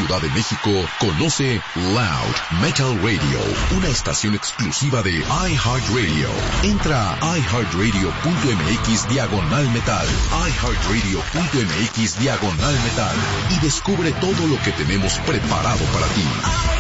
Ciudad de México, conoce Loud Metal Radio, una estación exclusiva de iHeartRadio. Entra a iHeartRadio.mx/metal, iHeartRadio.mx/metal y descubre todo lo que tenemos preparado para ti.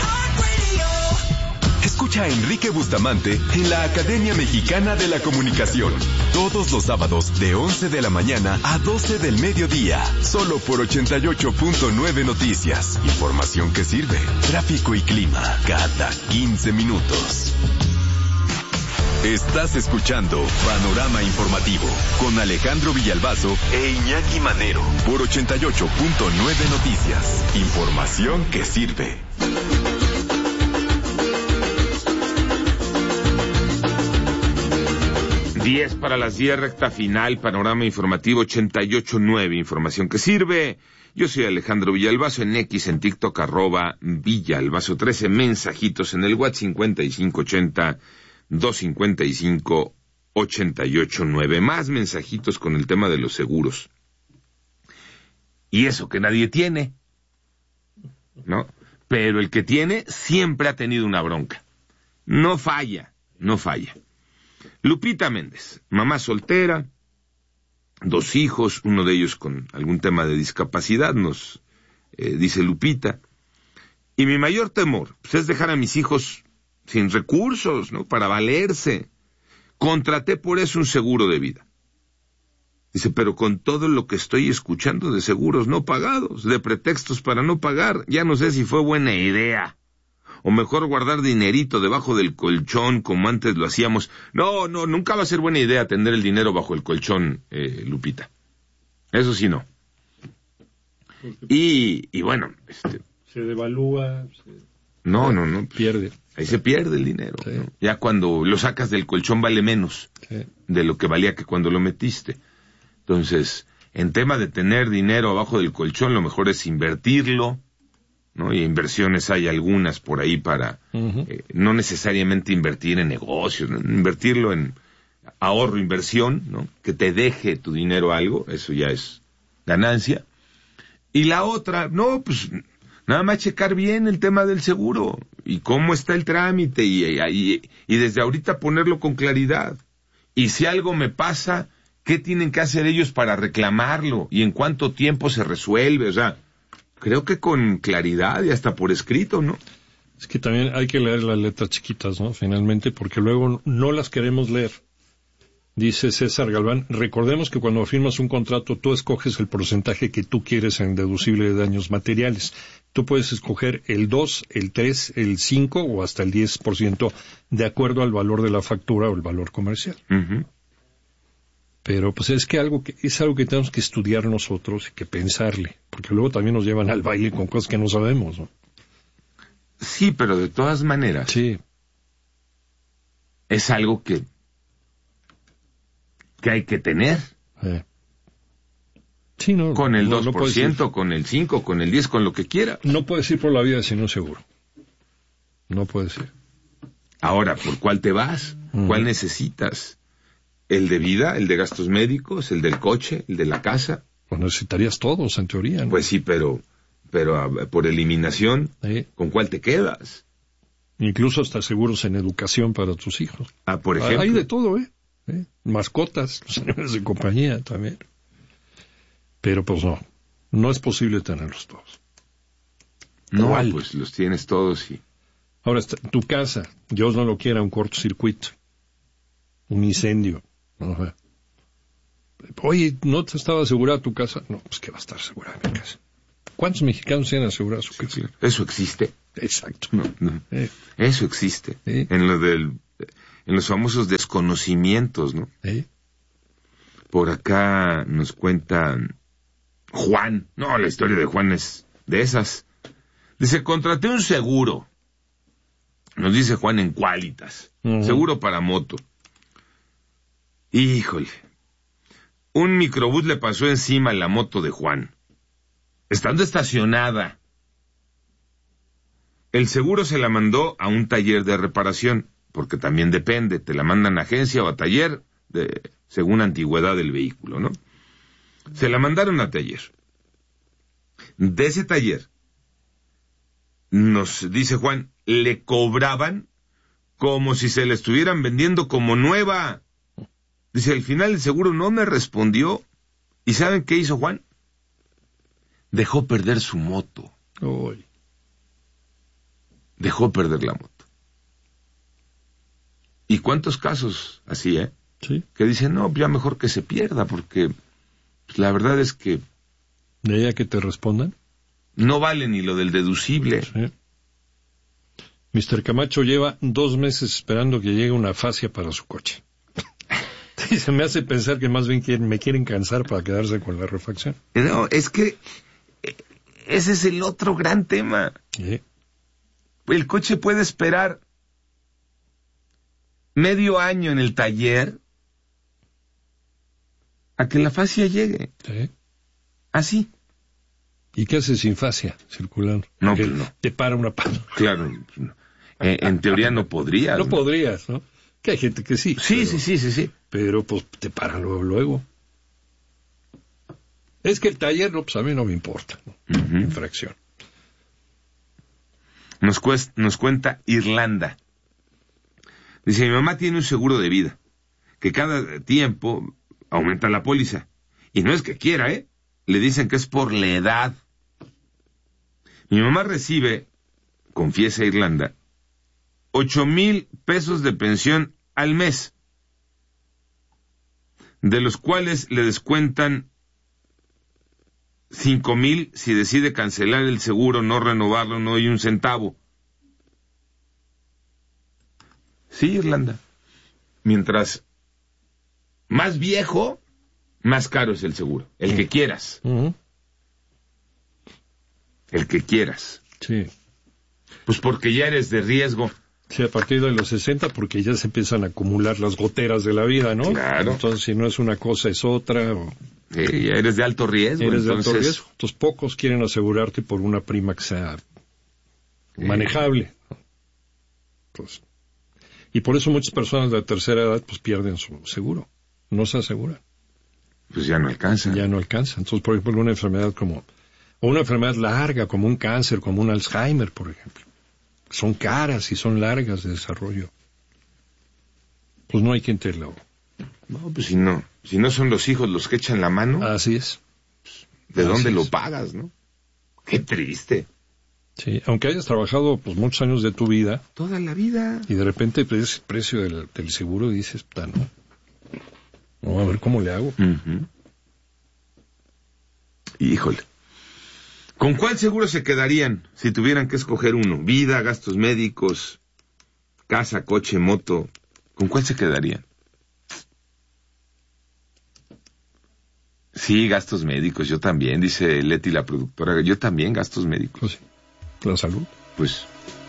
Escucha a Enrique Bustamante en la Academia Mexicana de la Comunicación. Todos los sábados de 11 de la mañana a 12 del mediodía. Solo por 88.9 Noticias. Información que sirve. Tráfico y clima cada 15 minutos. Estás escuchando Panorama Informativo con Alejandro Villalbazo e Iñaki Manero por 88.9 Noticias. Información que sirve. 10 para las 10, recta final, Panorama Informativo 88.9, información que sirve. Yo soy Alejandro Villalbazo, en X, en TikTok, @Villalbazo13, mensajitos en el WhatsApp 5580-255-889. Más mensajitos con el tema de los seguros. Y eso que nadie tiene, ¿no? Pero el que tiene siempre ha tenido una bronca. No falla. Lupita Méndez, mamá soltera, 2 hijos, uno de ellos con algún tema de discapacidad, nos dice Lupita. Y mi mayor temor pues, es dejar a mis hijos sin recursos, ¿no? Para valerse. Contraté por eso un seguro de vida. Dice, pero con todo lo que estoy escuchando de seguros no pagados, de pretextos para no pagar, ya no sé si fue buena idea. O mejor guardar dinerito debajo del colchón como antes lo hacíamos. No, nunca va a ser buena idea tener el dinero bajo el colchón, Lupita. Eso sí no. Y bueno, se devalúa. No. Pierde. Ahí se pierde el dinero. Sí. ¿No? Ya cuando lo sacas del colchón vale menos de lo que valía que cuando lo metiste. Entonces, en tema de tener dinero abajo del colchón, lo mejor es invertirlo, ¿no? Y inversiones hay algunas por ahí para, no necesariamente invertir en negocios, ¿no? Invertirlo en ahorro, inversión, ¿no? Que te deje tu dinero algo, eso ya es ganancia. Y la otra, pues nada más checar bien el tema del seguro y cómo está el trámite y desde ahorita ponerlo con claridad. Y si algo me pasa, ¿qué tienen que hacer ellos para reclamarlo? ¿Y en cuánto tiempo se resuelve? O sea, creo que con claridad y hasta por escrito, ¿no? Es que también hay que leer las letras chiquitas, ¿no? Finalmente, porque luego no las queremos leer. Dice César Galván, recordemos que cuando firmas un contrato, tú escoges el porcentaje que tú quieres en deducible de daños materiales. Tú puedes escoger el 2, el 3, el 5 o hasta el 10% de acuerdo al valor de la factura o el valor comercial. Uh-huh. Pero pues es algo que tenemos que estudiar nosotros y que pensarle, porque luego también nos llevan al baile con cosas que no sabemos, ¿no? Sí, pero de todas maneras, sí, es algo que hay que tener. Sí, no, con el no, 2%, no con el 5%, con el 10%, con lo que quiera. No puedes ir por la vida sin un seguro. No puedes ir. Ahora, ¿por cuál te vas? ¿Cuál necesitas? ¿El de vida, el de gastos médicos, el del coche, el de la casa? Pues necesitarías todos, en teoría, ¿no? Pues sí, pero por eliminación, ¿con cuál te quedas? Incluso hasta seguros en educación para tus hijos. Por ejemplo. Hay de todo, mascotas, los animales de compañía también. Pero pues no es posible tenerlos todos. No, pues los tienes todos y... Ahora, tu casa, Dios no lo quiera, un cortocircuito, un incendio. ¿No? Oye, ¿no te estaba asegurada tu casa? No, pues que va a estar asegurada mi casa. ¿Cuántos mexicanos tienen asegurada su casa? Sí, eso existe. Exacto. No. Eso existe. En los famosos desconocimientos, ¿no? Por acá nos cuentan Juan. No, la historia de Juan es de esas. Dice, contraté un seguro. Nos dice Juan en Qualitas. Seguro para moto. Híjole. Un microbús le pasó encima a la moto de Juan. Estando estacionada. El seguro se la mandó a un taller de reparación, porque también depende, te la mandan a agencia o a taller, según antigüedad del vehículo, ¿no? Se la mandaron a taller. De ese taller, nos dice Juan, le cobraban como si se la estuvieran vendiendo como nueva. Dice, al final el seguro no me respondió. ¿Y saben qué hizo Juan? Dejó perder su moto. Uy. Dejó perder la moto. ¿Y cuántos casos así, Sí. Que dicen, no, ya mejor que se pierda, porque pues, la verdad es que... ¿De ahí a que te respondan? No vale ni lo del deducible. Sí. Mr. Camacho lleva 2 meses esperando que llegue una fascia para su coche. Y se me hace pensar que más bien me quieren cansar para quedarse con la refacción. No, es que ese es el otro gran tema. Sí. El coche puede esperar medio año en el taller a que la fascia llegue. Sí. Así. ¿Y qué haces sin fascia circulando? No, pues no. Te para una pata. Claro. No. En teoría no podrías. No podrías, ¿no? Que hay gente que sí. Sí, pero, sí. Pero pues te paran luego. Es que el taller, no, pues a mí no me importa, ¿no? Uh-huh. Infracción. Nos cuenta Irlanda. Dice, mi mamá tiene un seguro de vida, que cada tiempo aumenta la póliza. Y no es que quiera, Le dicen que es por la edad. Mi mamá recibe, confiesa Irlanda, 8,000 pesos de pensión al mes, de los cuales le descuentan 5,000 si decide cancelar el seguro, no renovarlo, no hay un centavo. Sí, Irlanda. Mientras más viejo, más caro es el seguro. El que quieras. Uh-huh. El que quieras. Sí. Pues porque ya eres de riesgo. Sí, a partir de los 60, porque ya se empiezan a acumular las goteras de la vida, ¿no? Claro. Entonces, si no es una cosa, es otra. Ya eres de alto riesgo. Eres entonces... de alto riesgo. Entonces, pocos quieren asegurarte por una prima que sea manejable. Entonces, y por eso muchas personas de tercera edad pues pierden su seguro. No se aseguran. Pues ya no alcanza. Ya no alcanza. Entonces, por ejemplo, una enfermedad o una enfermedad larga, como un cáncer, como un Alzheimer, por ejemplo. Son caras y son largas de desarrollo. Pues no hay quien te lo... No, pues si no son los hijos los que echan la mano. Así es. ¿De dónde lo pagas, no? Qué triste. Sí, aunque hayas trabajado pues muchos años de tu vida. Toda la vida. Y de repente ves el precio del seguro y dices, no, a ver cómo le hago. Uh-huh. Híjole. ¿Con cuál seguro se quedarían si tuvieran que escoger uno? Vida, gastos médicos, casa, coche, moto. ¿Con cuál se quedarían? Sí, gastos médicos, yo también, dice Leti, la productora. Yo también, gastos médicos. Pues sí. La salud. Pues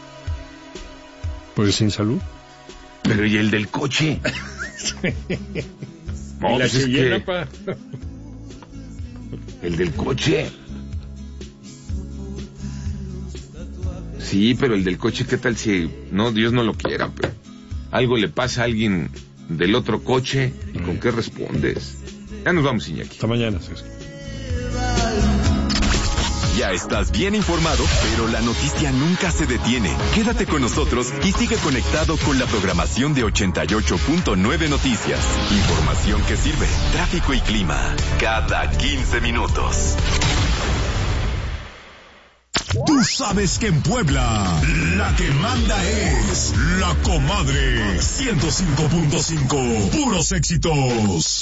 sin salud. Pero ¿y el del coche? No, ¿Y la pues que llena, El del coche. Sí, pero el del coche, ¿qué tal si... No, Dios no lo quiera, pero algo le pasa a alguien del otro coche, ¿y con qué respondes? Ya nos vamos, Iñaki. Hasta mañana, César. Ya estás bien informado, pero la noticia nunca se detiene. Quédate con nosotros y sigue conectado con la programación de 88.9 Noticias. Información que sirve, tráfico y clima, cada 15 minutos. Tú sabes que en Puebla, la que manda es La Comadre 105.5, puros éxitos.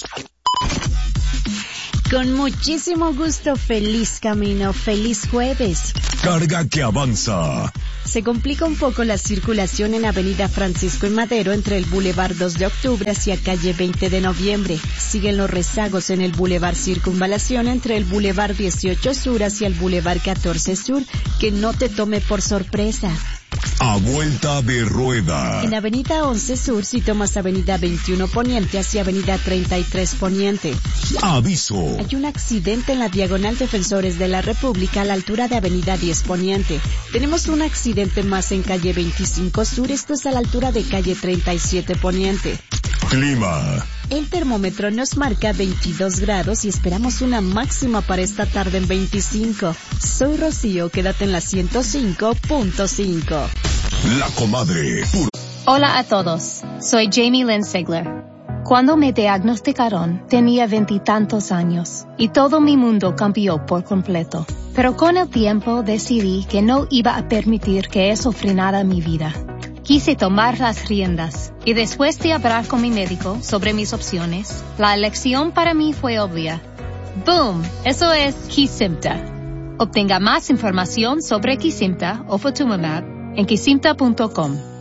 Con muchísimo gusto, feliz camino, feliz jueves. Carga que avanza. Se complica un poco la circulación en Avenida Francisco y Madero entre el Boulevard 2 de Octubre hacia calle 20 de Noviembre. Siguen los rezagos en el Boulevard Circunvalación entre el Boulevard 18 Sur hacia el Boulevard 14 Sur. Que no te tome por sorpresa. A vuelta de rueda. En Avenida 11 Sur, si tomas Avenida 21 Poniente hacia Avenida 33 Poniente. Aviso. Hay un accidente en la Diagonal Defensores de la República a la altura de Avenida 10 Poniente. Tenemos un accidente más en calle 25 Sur, esto es a la altura de calle 37 Poniente. Clima. El termómetro nos marca 22 grados y esperamos una máxima para esta tarde en 25. Soy Rocío, quédate en la 105.5. La Comadre. Hola a todos, soy Jamie Lynn Sigler. Cuando me diagnosticaron, tenía 20 y tantos años y todo mi mundo cambió por completo. Pero con el tiempo decidí que no iba a permitir que eso frenara mi vida. Quise tomar las riendas y después de hablar con mi médico sobre mis opciones, la elección para mí fue obvia. ¡Boom! Eso es Kesimpta. Obtenga más información sobre Kesimpta o Ofatumumab en kesimpta.com.